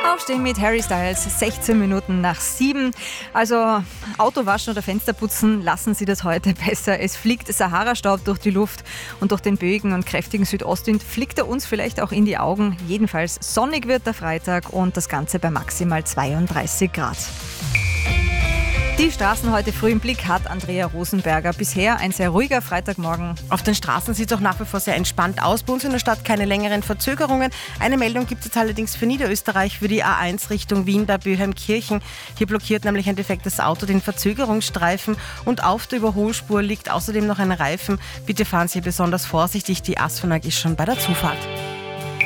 Aufstehen mit Harry Styles, 16 Minuten nach 7. Also Auto waschen oder Fenster putzen, lassen Sie das heute besser. Es fliegt Sahara-Staub durch die Luft und durch den böigen und kräftigen Südostwind fliegt er uns vielleicht auch in die Augen. Jedenfalls sonnig wird der Freitag und das Ganze bei maximal 32 Grad. Die Straßen heute früh im Blick hat Andrea Rosenberger. Bisher ein sehr ruhiger Freitagmorgen. Auf den Straßen sieht es auch nach wie vor sehr entspannt aus. Bei uns in der Stadt keine längeren Verzögerungen. Eine Meldung gibt es jetzt allerdings für Niederösterreich, für die A1 Richtung Wien bei Böheimkirchen. Hier blockiert nämlich ein defektes Auto den Verzögerungsstreifen und auf der Überholspur liegt außerdem noch ein Reifen. Bitte fahren Sie besonders vorsichtig, die ASFINAG ist schon bei der Zufahrt.